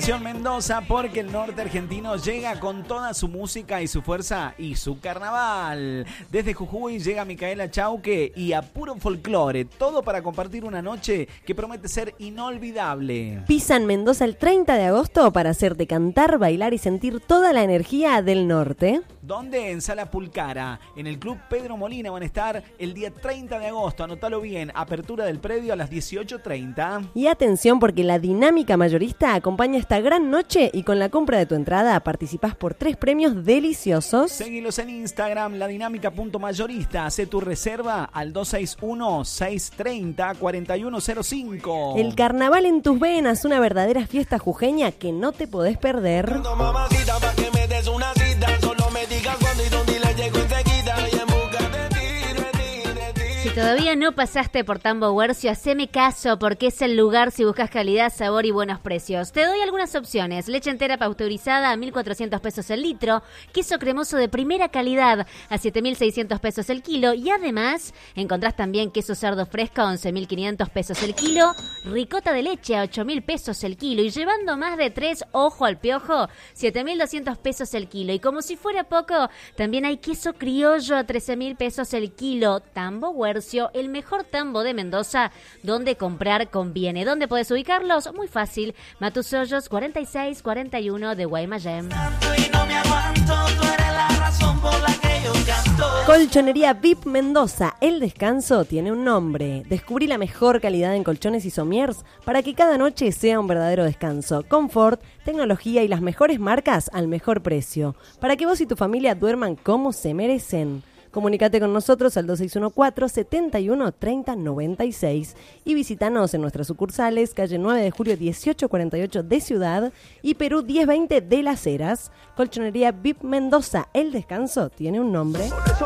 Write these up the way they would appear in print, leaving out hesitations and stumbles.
Mendoza, porque el norte argentino llega con toda su música y su fuerza y su carnaval. Desde Jujuy llega Micaela Chauque y a puro folclore, todo para compartir una noche que promete ser inolvidable. Pisan Mendoza el 30 de agosto para hacerte cantar, bailar y sentir toda la energía del norte. ¿Dónde? En Sala Pulcara, en el Club Pedro Molina van a estar el día 30 de agosto, anótalo bien, apertura del predio a las 18:30. Y atención porque la Dinámica Mayorista acompaña esta gran noche y con la compra de tu entrada participás por 3 premios deliciosos. Seguilos en Instagram, ladinamica.mayorista, hace tu reserva al 261-630-4105. El carnaval en tus venas, una verdadera fiesta jujeña que no te podés perder. Si todavía no pasaste por Tambo Huercio, haceme caso porque es el lugar si buscas calidad, sabor y buenos precios. Te doy algunas opciones. Leche entera pasteurizada a 1.400 pesos el litro, queso cremoso de primera calidad a 7.600 pesos el kilo y además encontrás también queso cerdo fresco a 11.500 pesos el kilo, ricota de leche a 8.000 pesos el kilo y llevando más de 3, ojo al piojo, 7.200 pesos el kilo. Y como si fuera poco, también hay queso criollo a 13.000 pesos el kilo. Tambo Huercio, el mejor tambo de Mendoza, donde comprar conviene. ¿Dónde podés ubicarlos? Muy fácil, Matusollos 4641 de Guaymallén. Colchonería VIP Mendoza, el descanso tiene un nombre. Descubrí la mejor calidad en colchones y somiers para que cada noche sea un verdadero descanso. Confort, tecnología y las mejores marcas al mejor precio, para que vos y tu familia duerman como se merecen. Comunicate con nosotros al 2614-713096 y visítanos en nuestras sucursales, calle 9 de julio 1848 de Ciudad y Perú 1020 de Las Heras. Colchonería VIP Mendoza, el descanso tiene un nombre.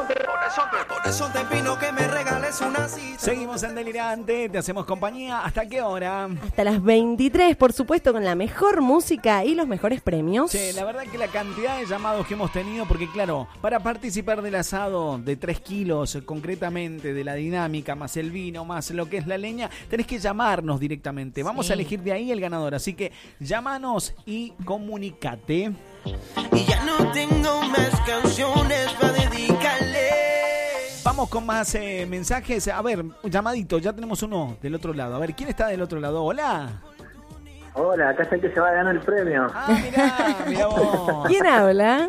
Seguimos en Delirante, te hacemos compañía. ¿Hasta qué hora? Hasta las 23, por supuesto, con la mejor música y los mejores premios. Che, la verdad que la cantidad de llamados que hemos tenido, porque claro, para participar del asado de 3 kilos, concretamente de la dinámica, más el vino, más lo que es la leña, tenés que llamarnos directamente. Vamos a elegir de ahí el ganador, así que llámanos y comunicate. Y ya no tengo más canciones para dedicarle. Vamos con más mensajes. A ver, un llamadito, ya tenemos uno del otro lado. A ver, ¿quién está del otro lado? Hola. Hola, acá está el que se va a ganar el premio. Ah, mirá vos. ¿Quién habla?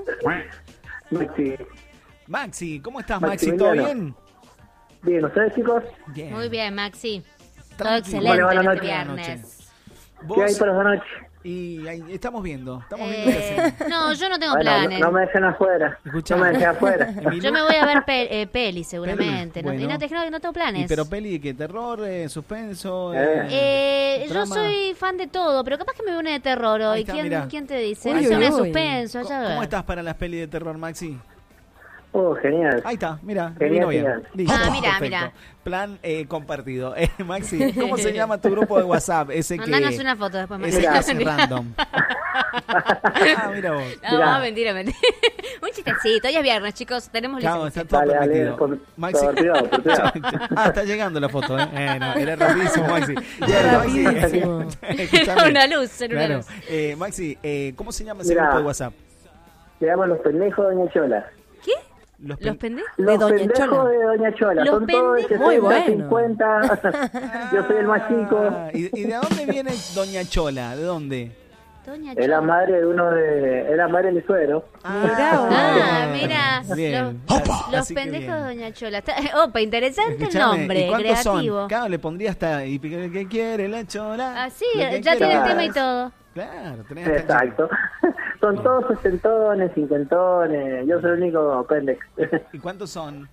Maxi, ¿cómo estás, Maxi? ¿Todo bien? Bien, ¿ustedes, chicos? Bien. Muy bien, Maxi. Todo Tranquilo. excelente Buena este noche. viernes. ¿Vos? ¿Qué hay para esta noche? Y ahí estamos viendo qué hacemos. No, yo no tengo Bueno, planes. no me dejen afuera. Escuchá. No me dejen afuera. Yo me voy a ver peli seguramente. Peli, No, y bueno. no tengo planes. Pero peli de qué, terror, suspenso. Yo drama. soy fan de todo, pero capaz que me veo una de terror Ahí hoy. está, mirá. ¿Quién te dice? Uy, No sé, una de uy, uy. suspenso. Ya ¿Cómo ves. estás para las pelis de terror, Maxi? Genial. Ahí está, mira, Genial, vino bien. genial. Listo, Ah, mirá, perfecto. mirá. Plan compartido. Maxi, ¿cómo se llama tu grupo de WhatsApp? Ese que Mandanos una foto después. ese que Maxi. hace random. Ah, mira vos. No, Mirá. mentira. Un chistecito. Hoy es viernes, chicos. Tenemos Claro, licencia. está todo Dale, permitido. por Maxi. privado. Ah, está llegando la foto, ¿eh? No, era rapidísimo, Maxi. Rapidísimo. Escuchame. Una luz, en una Claro. luz. Maxi, ¿cómo se llama ese Mirá. grupo de WhatsApp? Se llaman Los Pendejos de Doña Chola. ¿Qué? Los ¿Los pendejos? Los Doña Pendejos Chola. de Doña Chola. Los Son todos de pendejos. 60, Muy bueno. 50. Yo soy el más chico. ¿Y de dónde viene Doña Chola? ¿De dónde? Doña Es la Chola. madre de uno de... Es la madre de mi suegro. Mira. Bien. Los Así que pendejos bien. de Doña Chola. Opa, interesante el Escuchame, nombre, ¿y cuántos creativo. son? Claro, le pondría hasta ¿y qué quiere la chola? Ah, sí, Lo que ya tiene el quiera. tema y todo. Claro, tenés hasta Exacto. Son todos sesentones, cincuentones. Yo soy el único pendex. ¿Y cuántos son?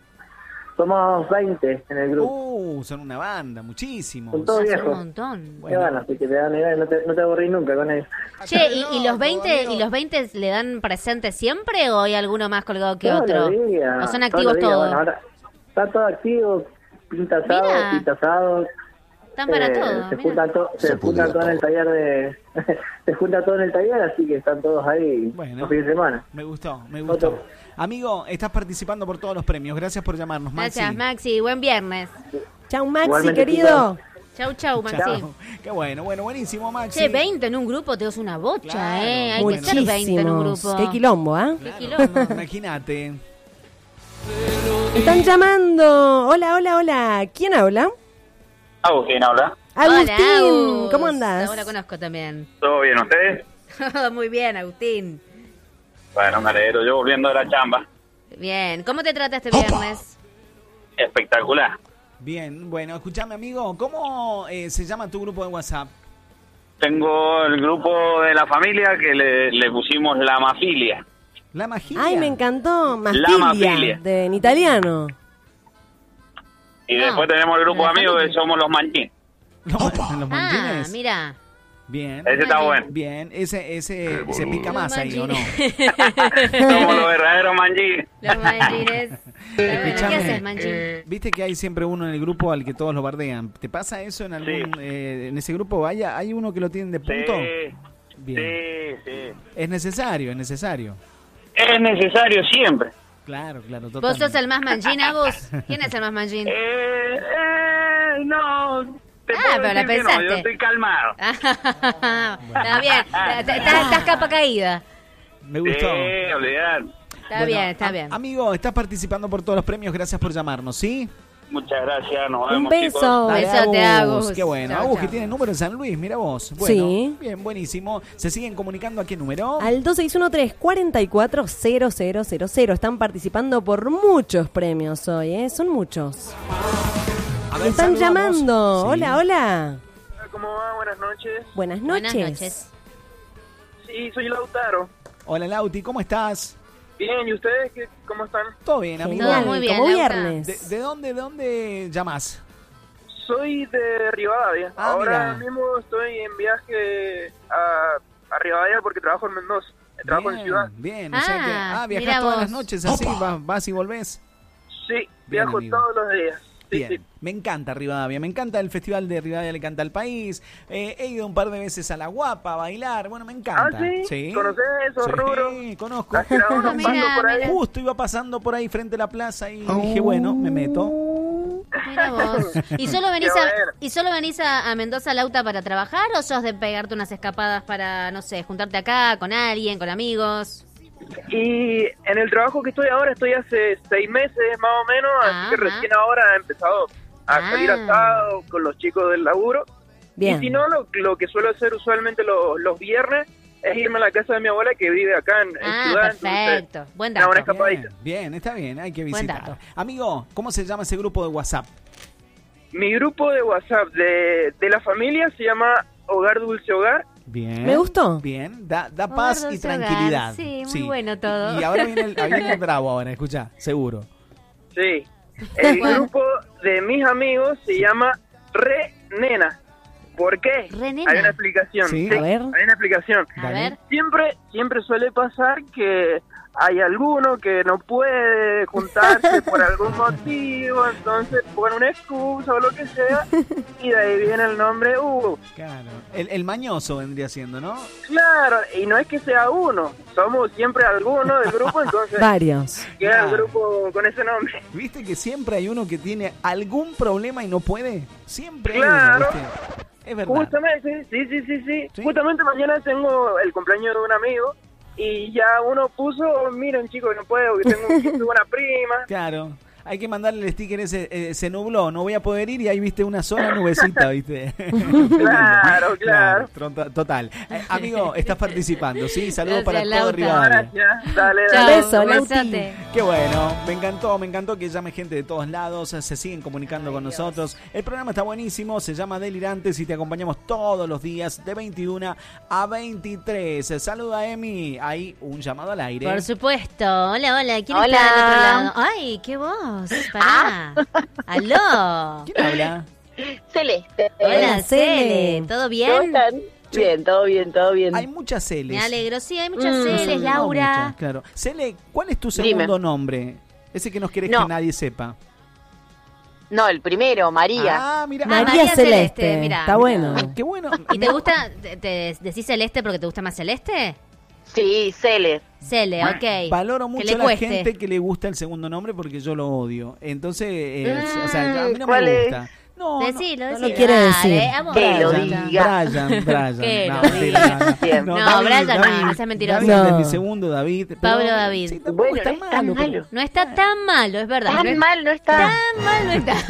Somos 20 en el grupo. Son una banda, muchísimos. Son todos Hace un viejos. montón. Y bueno, así que te dan idea, no te aburrís nunca con ellos. Che, ¿y los 20 le dan presente siempre o hay alguno más colgado que Todos otro? los días, ¿O son todos activos los días. todos? Bueno, ahora está todo activo, pinta asado, Mirá. pinta asado. Están para todo. Se mirá. juntan se juntan todo en el taller se junta todo en el taller, así que están todos ahí Bueno. los fines de semana. Me gustó. Otro. Amigo, estás participando por todos los premios. Gracias por llamarnos, Maxi. Gracias, Maxi. Buen viernes. Chau, Maxi, Igualmente, querido. Chau, Maxi. Chao. Qué bueno, buenísimo, Maxi. Che, 20 en un grupo te das una bocha, Claro, Hay que ser 20 en un grupo. Qué quilombo, ¿ah? Qué quilombo. Imagínate. Están llamando. Hola. ¿Quién habla? Agustín habla. Agustín, Hola, Agus. ¿cómo andás? Ahora conozco también. ¿Todo bien ustedes? Muy bien, Agustín. Bueno, me alegro. Yo volviendo de la chamba. Bien. ¿Cómo te trata este viernes? Espectacular. Bien, bueno, escuchame, amigo, ¿cómo se llama tu grupo de WhatsApp? Tengo el grupo de la familia que le pusimos la mafilia. La magia. Ay, me encantó. Mafilia. Mafilia, en italiano. Y No, después tenemos el grupo la de amigos familia. que somos los manchín. Los manchines. Mira. Bien. Ese está bueno. Bien, ese se pica más ahí, ¿o no? Somos los verdaderos manchín. Los manchines. ¿Qué Escuchame, haces, manchín? Viste que hay siempre uno en el grupo al que todos lo bardean. ¿Te pasa eso en algún en ese grupo? ¿Hay uno que lo tienen de punto? Bien. Sí. Es necesario. Es necesario siempre. Claro, ¿Vos totalmente. sos el más manchín, Agus? ¿Quién es el más manchín? No. Te Ah, puedo pero la decir que no, pensaste. yo estoy calmado. Está bien. Estás capa caída. Me gustó. Sí, olvidar. Está bien, está bien. Amigo, estás participando por todos los premios. Gracias por llamarnos, ¿sí? Muchas gracias, nos Un vemos, beso. chicos. Dale, Besote, Agus. Qué bueno. Chau, Agus, chau. que tiene número en San Luis, mira vos. Bueno, Sí. bien, buenísimo. ¿Se siguen comunicando a qué número? Al 2613-440000. Están participando por muchos premios hoy, ¿eh? Son muchos. A ver, Están saludamos. llamando. Sí. Hola. ¿Cómo va? Buenas noches. Buenas noches. Buenas noches. Sí, soy Lautaro. Hola, Lauti, ¿cómo estás? Bien, ¿y ustedes cómo están? Todo bien, amigo. Genial, Todo muy bien, como Lauta. viernes. ¿De dónde llamás? Soy de Rivadavia. Ah, Ahora mira. mismo estoy en viaje a Rivadavia porque trabajo en Mendoza. Trabajo en Ciudad. Bien, o sea que Ah, viajás mira todas vos. las noches así, vas y volvés. Sí, Bien, viajo amigo. todos los días. Sí, Bien, sí. me encanta Rivadavia, me encanta el festival de Rivadavia le canta al país. He ido un par de veces a La Guapa a bailar, bueno, me encanta. ¿Sí? ¿Conocés esos Sí, rubros? conozco. ¿Has tirado unos Mira, pasos por ahí? mira. Justo iba pasando por ahí frente a la plaza y dije, bueno, me meto. Mira vos. ¿Y solo venís, Qué bueno. a Mendoza, Lauta, para trabajar o sos de pegarte unas escapadas para, no sé, juntarte acá con alguien, con amigos? Y en el trabajo que estoy ahora estoy hace 6 meses más o menos, así que Ajá. recién ahora he empezado a salir asado con los chicos del laburo. Bien. Y si no, lo que suelo hacer usualmente los viernes es irme a la casa de mi abuela que vive acá en Ciudad. Perfecto. Buen Una buena dato. escapadita. Bien, está bien, hay que Buen visitar. dato. Amigo, ¿cómo se llama ese grupo de WhatsApp? Mi grupo de WhatsApp de la familia se llama Hogar Dulce Hogar. Bien. Me gustó. Bien, da Hogar paz y Dulce Hogar. tranquilidad. Sí, muy bueno todo. Y ahora viene el bravo ahora, escucha, seguro. Sí. El Bueno. grupo de mis amigos se llama Re Nena. ¿Por qué? Re Nena. Hay una explicación. Sí. A ver. Hay una explicación. A Dale. ver. Siempre suele pasar que hay alguno que no puede juntarse por algún motivo, entonces ponen una excusa o lo que sea, y de ahí viene el nombre Hugo. Claro. El mañoso vendría siendo, ¿no? Claro, y no es que sea uno, somos siempre algunos del grupo, entonces Varios. queda el Claro. grupo con ese nombre. ¿Viste que siempre hay uno que tiene algún problema y no puede? Siempre hay Claro. uno, ¿viste? Es verdad. Justamente, sí. ¿Sí? Justamente mañana tengo el cumpleaños de un amigo, y ya uno puso, miren chicos, no puedo, que tengo una prima. Claro. Hay que mandarle el sticker ese, se nubló, no voy a poder ir y ahí viste una sola nubecita, ¿viste? Claro. Total. Amigo, estás participando, ¿sí? Saludos para Gracias, todo Lauta. Rivadavia. Gracias, dale. Chao, Beso, Lauti. besote. Qué bueno, me encantó que llame gente de todos lados, se siguen comunicando con nosotros. El programa está buenísimo, se llama Delirantes y te acompañamos todos los días de 21 a 23. Saluda a Emi, hay un llamado al aire. Por supuesto. Hola. ¿Quién Hola. está del otro lado? Ay, qué voz. Pará. Aló. ¿Quién habla? Celeste. Hola, Cele. Cele. ¿Todo ¿Cómo bien? están? Bien, todo bien. Hay muchas Celes. Me alegro. Sí, hay muchas Mm. Celes, No Laura. muchas, claro. Cele, ¿cuál es tu segundo nombre? Ese que nos querés No. que nadie sepa. No, el primero, María. Ah, mira. María Celeste. mirá. Está bueno. Qué bueno. ¿Y te gusta, te decís Celeste porque te gusta más Celeste? Sí, Cele. Cele, ok. Valoro Que mucho le a la cueste. gente que le gusta el segundo nombre porque yo lo odio. Entonces, o sea, a mí no ¿cuál me es? gusta. No, Decilo. no lo quiere decir. Vamos, Que lo Brian. diga. Brian. Que No, lo mentira, diga. no. No, Brian no, ese es mentiroso. David No. es mi segundo David. pero- Pablo David. Sí, tampoco Bueno, está no es tan malo, pero- malo. No está tan malo, es verdad. Tan mal no está. Tan mal no está.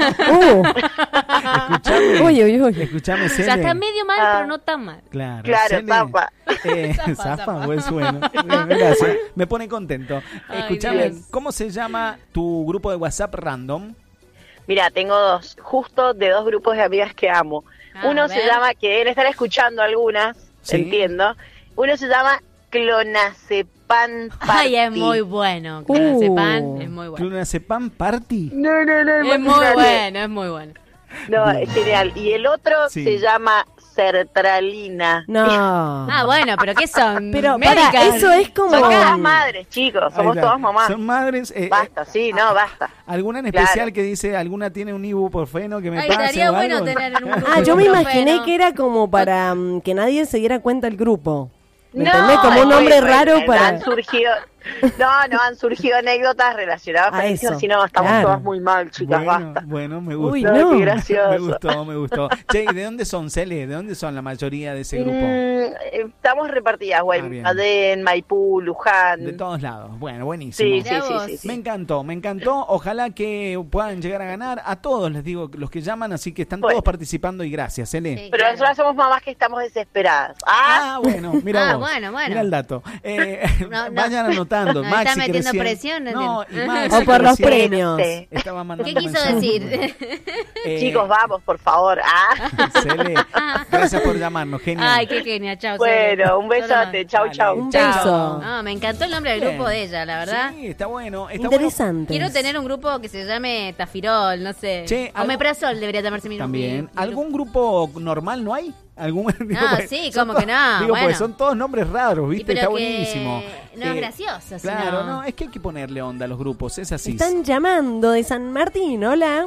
Escuchame. Uy, uy, uy. Escuchame, O Cele. sea, está medio mal, pero no tan mal. Claro, Claro, Cele. zapa. Zafa, pues bueno. Gracias. Me pone contento. Ay, Escuchame, Dios. ¿cómo se llama tu grupo de WhatsApp random? Mira, tengo dos, justo de dos grupos de amigas que amo. A Uno se ver. llama, que deben estar escuchando algunas, Sí. entiendo. Uno se llama Clonazepam Party. Ay, es muy bueno. Clonazepam es muy bueno. ¿Clonazepam Party? No, Es muy bueno, es muy bueno. No, es genial. Y el otro Sí. se llama Sertralina. No. Ah, bueno, pero ¿qué son? Pero médicas. para, eso es como... Somos todas madres, chicos, Ahí somos está. todas mamás. Son madres. Basta, sí, no, basta. ¿Alguna en Claro. especial que dice, alguna tiene un ibuprofeno que me Ay, pase estaría o bueno algo? tener un grupo. Ah, yo me Ibuprofeno. imaginé que era como para que nadie se diera cuenta del grupo. ¿Me No, entendés? Como un bueno, nombre raro bueno, para... han surgido, han surgido anécdotas relacionadas con A eso. eso, Si no, estamos claro. todas muy mal, chicas, basta. Bueno, me gusta. Uy, No, no. qué gracioso. Me gustó. Che, ¿y de dónde son, Cele? ¿De dónde son la mayoría de ese grupo? Estamos repartidas, güey. Ah, bien. Aden, Maipú, Luján. De todos lados. Bueno, buenísimo. Sí, Mirá sí, vos. sí, sí. Me encantó. Ojalá que puedan llegar a ganar. A todos les digo, los que llaman, así que están Bueno. todos participando y gracias, Cele. Sí, Pero claro. nosotras somos mamás que estamos desesperadas. Ah, Bueno, mira Ah, vos. bueno. Mira el dato. No, no. Vayan anotando. No, Maxi está metiendo que recién- presión, no No, y entiendo. Maxi O que por los recién premios. Sí. Estaba mandando ¿Qué quiso mensajes. decir? chicos, vamos, por favor. Ah. Cele, gracias por llamarnos, genial. Ay, qué genia, chao. Cele. Bueno, un besote. Chau, Dale. chau. Un Chao. beso. No, me encantó el nombre del Bien. grupo de ella, la verdad. Sí, está bueno. Está Interesante. Quiero tener un grupo que se llame Tafirol, no sé. Che, algo- Omeprazol debería llamarse mi bueno también. mi ¿Algún grupo normal no hay? ¿Algún? sí, son ¿cómo que no? Digo, Bueno. pues son todos nombres raros, Y ¿viste? pero Está que buenísimo. no es gracioso, Claro, sino- no, es que hay que ponerle onda a los grupos, es así. Están llamando de San Martín, hola.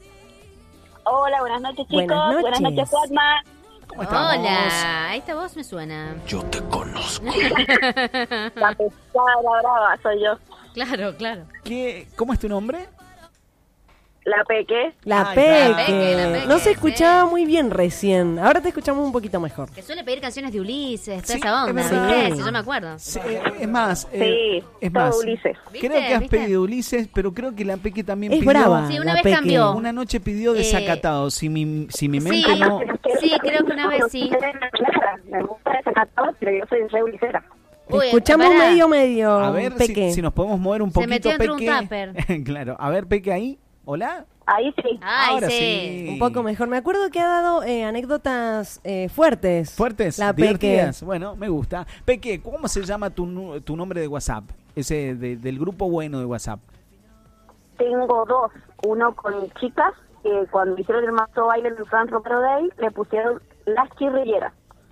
Hola, buenas noches, chicos. Buenas Buenas noches. noches, Fatma. ¿Cómo estamos? Hola, esta voz me suena. La pesada brava soy yo. Claro. ¿Cómo es tu nombre? La Peque. La Ay, Peque. la Peque, No se sí. escuchaba muy bien recién. Ahora te escuchamos un poquito mejor. Que suele pedir canciones de Ulises, toda Sí, esa onda, es verdad. ¿viste? Si yo me acuerdo. Sí, es más, Sí, es todo más. Ulises. ¿Viste? Creo que has ¿Viste? pedido Ulises, pero creo que la Peque también Es pidió. brava. Sí, una la vez Peque. cambió. Una noche pidió desacatado. Si mi mente Sí. no. Sí, creo que una vez sí. Me gusta desacatado, pero yo soy re ulicera. Te Uy, escuchamos pará. medio, A ver Peque. si nos podemos mover un Se poquito, metió dentro de un Peque. tupper. Claro, a ver, Peque ahí. ¿Hola? Ahí sí. Ay, Ahora sí. Un poco mejor. Me acuerdo que ha dado anécdotas fuertes. ¿Fuertes? La Peque. ¿Divertidas? Bueno, me gusta. Peque, ¿cómo se llama tu nombre de WhatsApp? Ese del grupo bueno de WhatsApp. Tengo dos. Uno con chicas que cuando hicieron el mazo baile en el Fran Romero Day le pusieron las chirrilleras.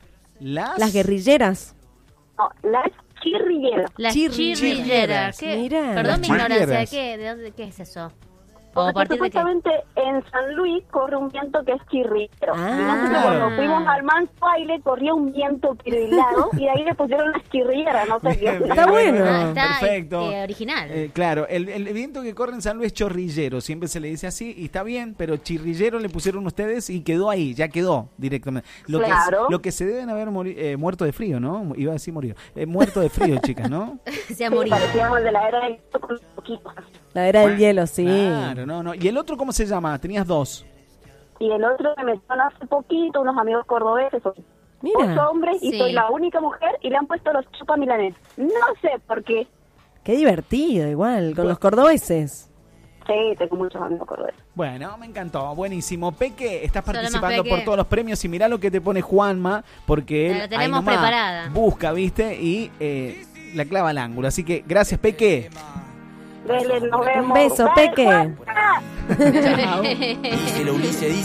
Las guerrilleras. No, las chirrilleras. Las Chirrilleras. chirrilleras. ¿Qué? Mira. Perdón Las mi ignorancia, chirrilleras. ¿qué es eso? ¿O a Porque partir de qué? supuestamente en San Luis corre un viento que es chirrillero. Ah. Y nosotros Claro. cuando fuimos al manso baile corría un viento pirilado y de ahí le pusieron las chirrilleras. No sé qué. Está bueno. Ah, está Perfecto. original. Claro, el viento que corre en San Luis es chorrillero, siempre se le dice así y está bien, pero chirrillero le pusieron ustedes y quedó ahí, ya quedó directamente. Claro. Lo que se deben haber muerto de frío, ¿no? Iba a decir murió. Muerto de frío, chicas, ¿no? Se ha Sí, morido. parecíamos el de la era del hielo con los poquitos. La era del hielo, sí. Claro, no. ¿Y el otro cómo se llama? Tenías dos. Y el otro que me metieron hace poquito, unos amigos cordobeses, son Mira. 8 hombres y Sí. soy la única mujer y le han puesto los chupa milanés. No sé por qué. Qué divertido, igual, con los cordobeses. Sí, tengo muchos amigos cordobeses. Bueno, me encantó, buenísimo. Peque, estás Solo más participando Peque. por todos los premios y mirá lo que te pone Juanma, porque él La tenemos ahí nomás preparada. busca, ¿viste? Y la clava al ángulo. Así que gracias, Peque. Dele, nos vemos. Un beso, Bye, Peque. Juanma. Chao.